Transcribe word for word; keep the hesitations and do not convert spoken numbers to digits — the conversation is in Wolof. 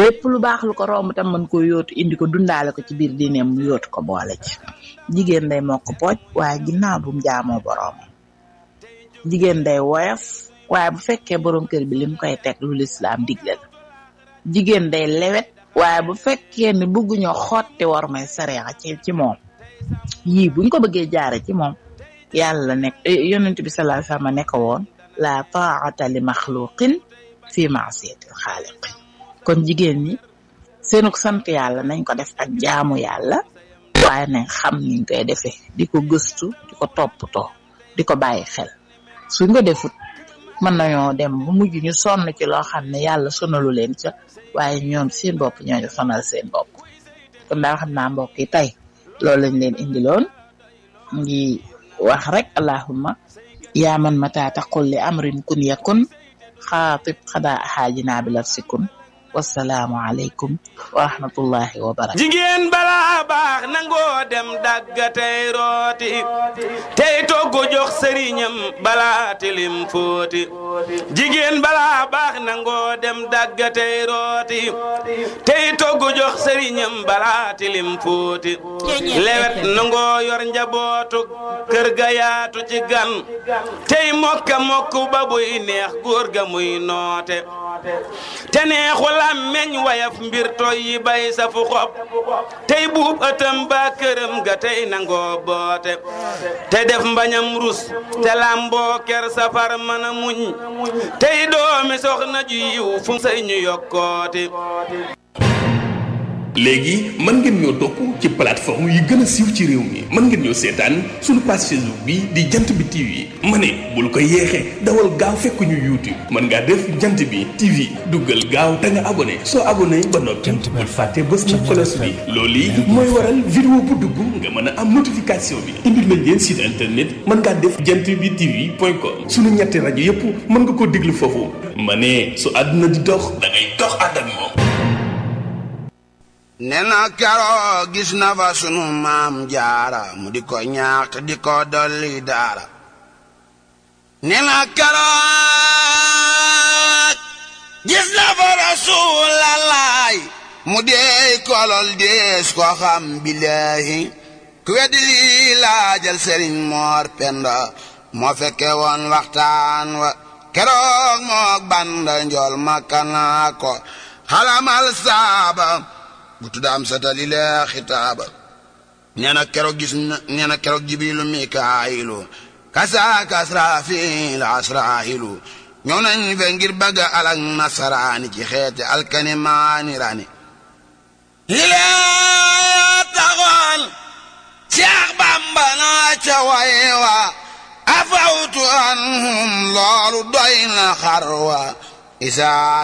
lépp lu baax lu ko romb tam mën ko yóotu indi ko dundaale ko ci biir diineem mu yóotu ko boole ci jigéen day mokk pooj waaye ginnaaw bu mu jaamoo boroom jigéen day woyof waaye bu fekkee borom kër bi lim koy teg lu lislaam digle la jigéen day lewet waaye bu fekkee ni bëgguñoo xotti war may sariya ci ci moom yii buñ ko bëggee jaare ci moom yàlla nekk yonent bi sallallahu alayhi wasallam nekk woon la ta'ata li maxluqin fi ma'siyatil xaaliq kon jigéen ñi seenuk sant yàlla nañ ko def ak jaamu yàlla waaye nañ xam niñ koy defee di ko gëstu di ko toppatoo di ko bàyyi xel suñ ko defut mën nañoo dem bu mujj ñu sonn ci loo xam ne yàlla sonalu leen ca waaye ñoom seen bopp ñooñu sonal seen bopp kon daal xam naa mbokk yi tey loolu lañ leen indiloon ngi wax rek allahumma yaa man mata taqul li amrin kun yakun xaatib xadaa xaajinaa bi lafsikun wassalaamu aleykum wa rahmatullahi wa barakatuh jigéen balaa baax nangoo dem dagga tey rooti tey togg jox sëriñam balaa tilim fóoti jigéen balaa baax nangoo dem dagga tey rooti tey togg jox sëriñam balaa tilim fóoti lewet nangoo yor njabootu kër ga yaatu ci gan tey mokka mokk ba buy neex góor ga muy noote te neexul am meñ wayaf mbir toy yi bay sa fu xob tey buub ëttam ba këram ga tey nangoo boote te def mbañam rus te lamboo ker safar mën a muñ tey doomi soxna ju yiw fu say ñu yokkooti léegi mën ngeen ñoo topp ci plateforme yi gën a siiw ci réew mi mën ngeen ñoo seetaan suñu page Facebook bi di jant bi T V ma ne bul ko yeexee dawal gaaw fekk ñu YouTube mën ngaa def jant bi T V duggal gaaw te nga abonné soo abonné ba noppi bul fàtte bës na cloche bi loolu yi mooy waral vidéo bu dugg nga mën a am notification bi indil nañ leen site internet mën ngaa def jant bi T V point com suñu ñetti rajo yépp mën nga ko déglu foofu ma ne su àdduna di dox da ngay dox ànd ak moom. nena keroog gis na fa sunu maam jaara mu di ko ñaax te di ko dolli daara nena keroog gis na fa rasuulallaay mu deey kolol dees ko xam billaahi ku weddi lii laajal Sëriñ Moor Penda moo fekke woon waxtaan wa keroog mook banda njool makkanaa ko xalamal saaba bu tuddaam satali la xitaaba nee na keroog gis na nee na keroog jibrilu mikaayilu kasaaka asraafiil asraahilu ñëw nañ fe ngir bëgga alak nasaraani ci xeete alkani maani rani li lee taxoon Seex Bamba naa ca way wa afawtu anhum loolu doy na xar wa isa